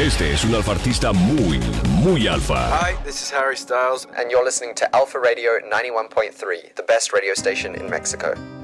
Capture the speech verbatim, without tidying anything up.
Este es un alfa artista muy, muy alfa. Hi, this is Harry Styles. And you're listening to Alpha Radio ninety-one point three, the best radio station in Mexico.